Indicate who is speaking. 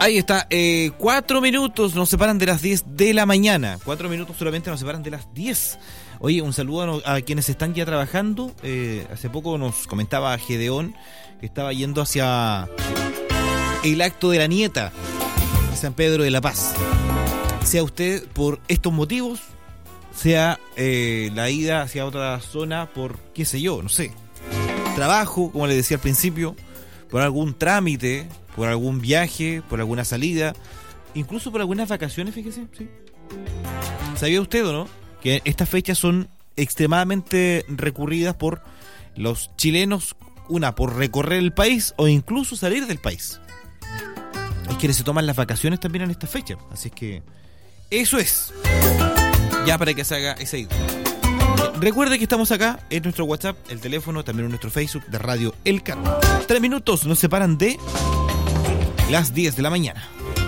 Speaker 1: Ahí está, 4 minutos nos separan de las 10 de la mañana. 4 minutos solamente nos separan de las 10. Oye, un saludo a quienes están ya trabajando. Hace poco nos comentaba Gedeón que estaba yendo hacia el acto de la nieta de San Pedro de la Paz. Sea usted por estos motivos, sea la ida hacia otra zona por, qué sé yo, no sé, trabajo, como les decía al principio, por algún trámite, por algún viaje, por alguna salida, incluso por algunas vacaciones, fíjese, ¿sí? ¿Sabía usted o no que estas fechas son extremadamente recurridas por los chilenos, una, por recorrer el país o incluso salir del país? Hay quienes se toman las vacaciones también en esta fecha, así es que eso es, ya para que se haga esa idea. Recuerde que estamos acá en nuestro WhatsApp, el teléfono, también en nuestro Facebook de Radio El Carmen. 3 minutos nos separan de las 10 de la mañana.